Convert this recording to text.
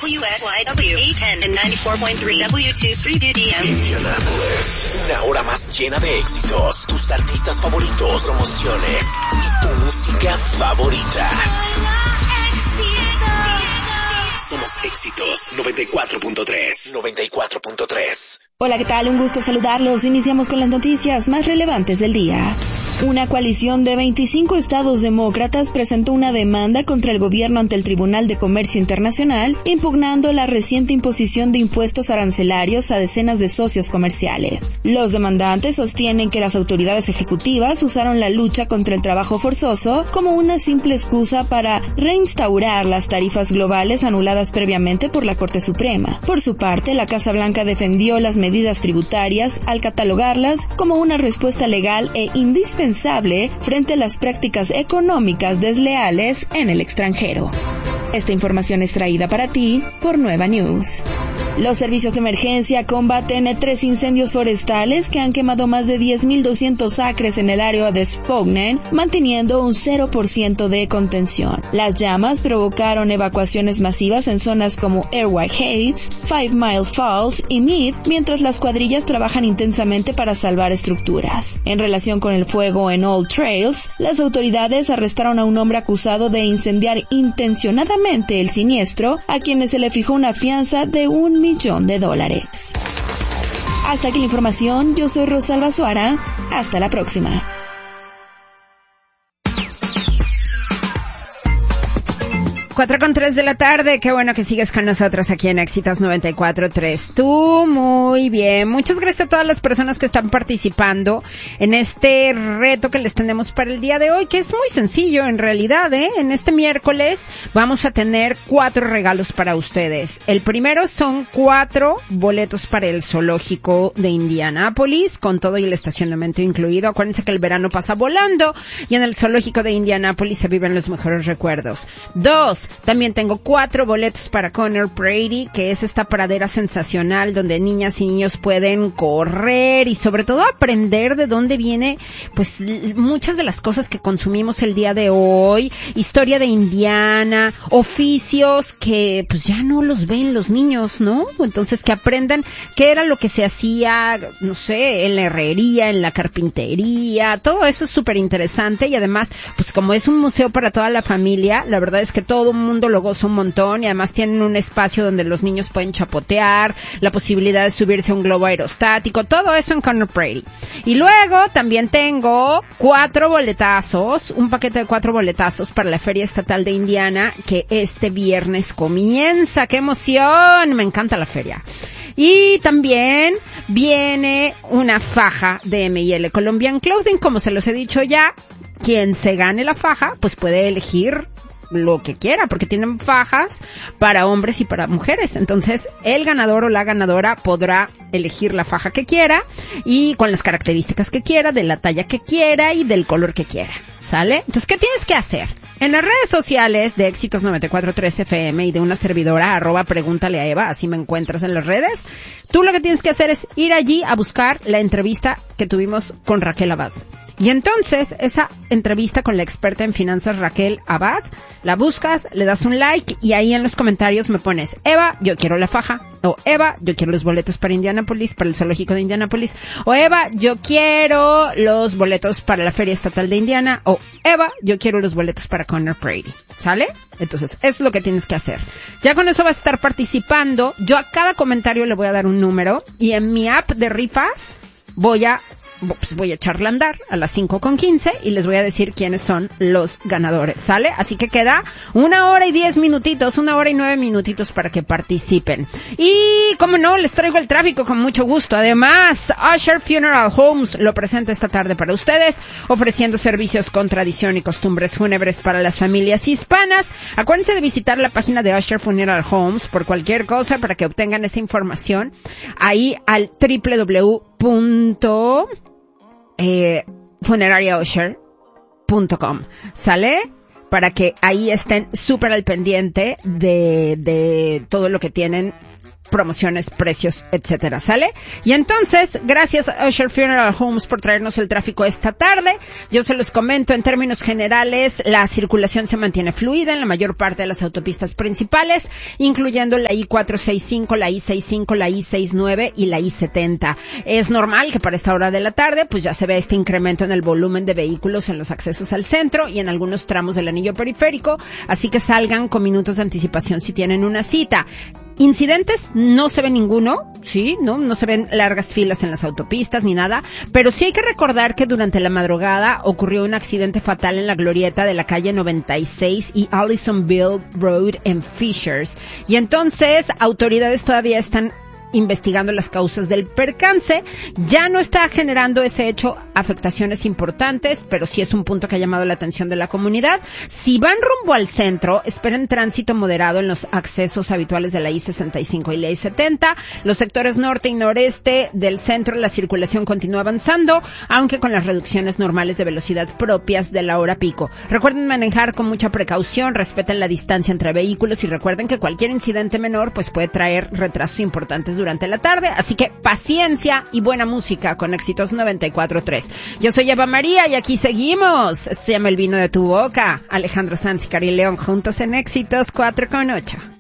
WSYW 810 and 94.3 W23DDM. Indianapolis, una hora más llena de éxitos, tus artistas favoritos, promociones y tu música favorita. Somos Éxitos 94.3. 94.3. Hola, ¿qué tal? Un gusto saludarlos. Iniciamos con las noticias más relevantes del día. Una coalición de 25 estados demócratas presentó una demanda contra el gobierno ante el Tribunal de Comercio Internacional, impugnando la reciente imposición de impuestos arancelarios a decenas de socios comerciales. Los demandantes sostienen que las autoridades ejecutivas usaron la lucha contra el trabajo forzoso como una simple excusa para reinstaurar las tarifas globales anuladas previamente por la Corte Suprema. Por su parte, la Casa Blanca defendió las medidas tributarias al catalogarlas como una respuesta legal e indispensable frente a las prácticas económicas desleales en el extranjero. Esta información es traída para ti por Nueva News. Los servicios de emergencia combaten 3 incendios forestales que han quemado más de 10.200 acres en el área de Spokane, manteniendo un 0% de contención. Las llamas provocaron evacuaciones masivas en zonas como Airway Heights, 5 Mile Falls y Mead, mientras las cuadrillas trabajan intensamente para salvar estructuras. En relación con el fuego en Old Trails, las autoridades arrestaron a un hombre acusado de incendiar intencionadamente el siniestro, a quienes se le fijó una fianza de $1 millón. Hasta aquí la información, yo soy Rosalba Suara, hasta la próxima. 4:03 de la tarde, qué bueno que sigues con nosotros aquí en Éxitos 94.3. Tú, muy bien. Muchas gracias a todas las personas que están participando en este reto que les tenemos para el día de hoy, que es muy sencillo en realidad, En este miércoles vamos a tener 4 regalos para ustedes. El primero son 4 boletos para el zoológico de Indianápolis, con todo y el estacionamiento incluido. Acuérdense que el verano pasa volando y en el zoológico de Indianápolis se viven los mejores recuerdos. 2, también tengo 4 boletos para Conner Prairie, que es esta pradera sensacional donde niñas y niños pueden correr y sobre todo aprender de dónde viene, pues, muchas de las cosas que consumimos el día de hoy, historia de Indiana, oficios que pues ya no los ven los niños, ¿no? Entonces que aprendan qué era lo que se hacía, no sé, en la herrería, en la carpintería, todo eso es súper interesante y además, pues como es un museo para toda la familia, la verdad es que todo el mundo lo goza un montón y además tienen un espacio donde los niños pueden chapotear, la posibilidad de subirse a un globo aerostático, todo eso en Conner Prairie. Y luego también tengo 4 boletazos, un paquete de 4 boletazos para la Feria Estatal de Indiana que este viernes comienza. ¡Qué emoción! Me encanta la feria. Y también viene una faja de M&L Colombian Clothing, como se los he dicho ya. Quien se gane la faja, pues puede elegir lo que quiera, porque tienen fajas para hombres y para mujeres. Entonces, el ganador o la ganadora podrá elegir la faja que quiera y con las características que quiera, de la talla que quiera y del color que quiera. ¿Sale? Entonces, ¿qué tienes que hacer? En las redes sociales de Éxitos 94.3 FM y de una servidora, @pregúntale a Eva, así me encuentras en las redes, tú lo que tienes que hacer es ir allí a buscar la entrevista que tuvimos con Raquel Abad. Y entonces, esa entrevista con la experta en finanzas Raquel Abad, la buscas, le das un like y ahí en los comentarios me pones, Eva, yo quiero la faja, o Eva, yo quiero los boletos para Indianápolis, para el zoológico de Indianápolis, o Eva, yo quiero los boletos para la Feria Estatal de Indiana, o Eva, yo quiero los boletos para Conner Prairie. ¿Sale? Entonces, es lo que tienes que hacer. Ya con eso vas a estar participando. Yo a cada comentario le voy a dar un número y en mi app de rifas voy a echarla a andar a las 5:15 y les voy a decir quiénes son los ganadores, ¿sale? Así que queda 1 hora y 10 minutitos, 1 hora y 9 minutitos para que participen. Y, como no, les traigo el tráfico con mucho gusto. Además, Usher Funeral Homes lo presenta esta tarde para ustedes, ofreciendo servicios con tradición y costumbres fúnebres para las familias hispanas. Acuérdense de visitar la página de Usher Funeral Homes por cualquier cosa para que obtengan esa información ahí al www.funerariausher.com. ¿Sale? Para que ahí estén súper al pendiente de todo lo que tienen promociones, precios, etcétera, ¿sale? Y entonces, gracias a Usher Funeral Homes por traernos el tráfico esta tarde. Yo se los comento en términos generales, la circulación se mantiene fluida en la mayor parte de las autopistas principales, incluyendo la I-465, la I-65, la I-69 y la I-70. Es normal que para esta hora de la tarde, pues ya se ve este incremento en el volumen de vehículos en los accesos al centro y en algunos tramos del anillo periférico, así que salgan con minutos de anticipación si tienen una cita. Incidentes, no se ve ninguno, sí, no se ven largas filas en las autopistas ni nada, pero sí hay que recordar que durante la madrugada ocurrió un accidente fatal en la glorieta de la calle 96 y Allisonville Road en Fishers. Y entonces, autoridades todavía están investigando las causas del percance. Ya no está generando ese hecho afectaciones importantes, pero sí es un punto que ha llamado la atención de la comunidad. Si van rumbo al centro, esperen tránsito moderado en los accesos habituales de la I-65 y la I-70. Los sectores norte y noreste del centro, la circulación continúa avanzando, aunque con las reducciones normales de velocidad propias de la hora pico. Recuerden manejar con mucha precaución, respeten la distancia entre vehículos y recuerden que cualquier incidente menor pues puede traer retrasos importantes durante la tarde, así que paciencia y buena música con Éxitos 94.3. Yo soy Eva María y aquí seguimos. Esto se llama El vino de tu boca. Alejandro Sanz y Cari León juntos en Éxitos 4.8.